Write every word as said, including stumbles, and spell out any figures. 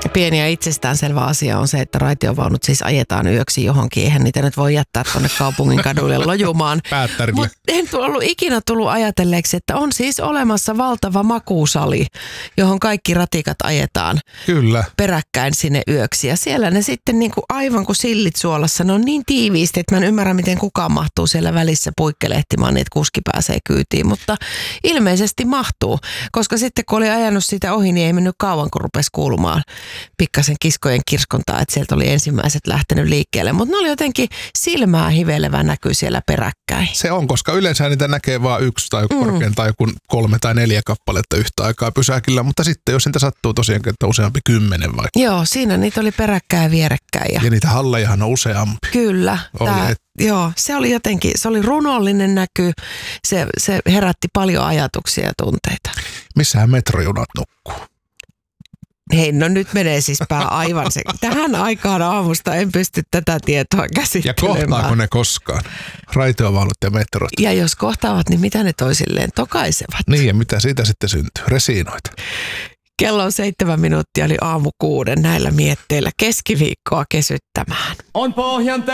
Pieni ja itsestäänselvä asia on se, että raitiovaunut siis ajetaan yöksi johonkin. Eihän niitä nyt voi jättää tuonne kaupungin kaduille lojumaan. Päättärille. Mutta en ollut ikinä tullut ajatelleeksi, että on siis olemassa valtava makuusali, johon kaikki ratikat ajetaan. Kyllä. Peräkkäin sinne yöksi. Ja siellä ne sitten niin kuin aivan kuin sillit suolassa, ne on niin tiiviisti, että mä en ymmärrä, miten kukaan mahtuu siellä välissä puikkelehtimaan, niin että kuski pääsee kyytiin. Mutta ilmeisesti mahtuu, koska sitten kun oli ajanut sitä ohi, niin ei mennyt kauan, kun rupesi kuulumaan pikkasen kiskojen kirskontaa, että sieltä oli ensimmäiset lähtenyt liikkeelle. Mutta ne oli jotenkin silmää hivelevä näky siellä peräkkäin. Se on, koska yleensä niitä näkee vain yksi tai korkeintaan joku kolme tai neljä kappaletta yhtä aikaa pysäkillä, mutta sitten jos niitä sattuu tosiaan, että useampi kymmenen vaikka. Joo, siinä niitä oli peräkkäin ja vierekkäin. Ja, ja niitä hallejahan on useampi. Kyllä. Oli, Tää, et... Joo, se oli jotenkin, se oli runollinen näky, se, se herätti paljon ajatuksia ja tunteita. Missähän metrojunat nukkuu? Hei, no nyt menee siis pää aivan se. Tähän aikaan aamusta en pysty tätä tietoa käsittelemään. Ja kohtaako ne koskaan? Raitiovaunut ja metrot. Ja jos kohtaavat, niin mitä ne toisilleen tokaisevat? Niin, ja mitä siitä sitten syntyy? Resiinoita. Kello on seitsemän minuuttia, eli aamu kuuden näillä mietteillä keskiviikkoa kesyttämään. On pohjan